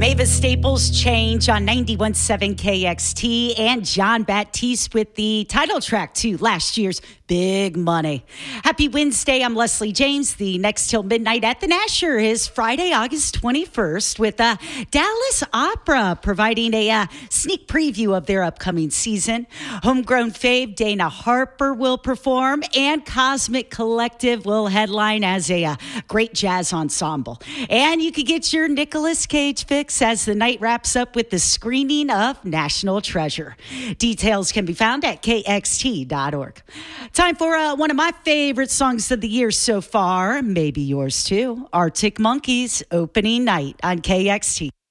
Mavis Staples Change on 91.7 KXT, and John Baptiste with the title track to last year's Big Money. Happy Wednesday. I'm Leslie James. The next till midnight at the Nasher is Friday, August 21st with Dallas Opera providing a sneak preview of their upcoming season. Homegrown fave Dana Harper will perform, and Cosmic Collective will headline as a great jazz ensemble. And you can get your Nicolas Cage fix as the night wraps up with the screening of National Treasure. Details can be found at kxt.org. Time for one of my favorite songs of the year so far, maybe yours too. Arctic Monkeys, Opening Night on KXT.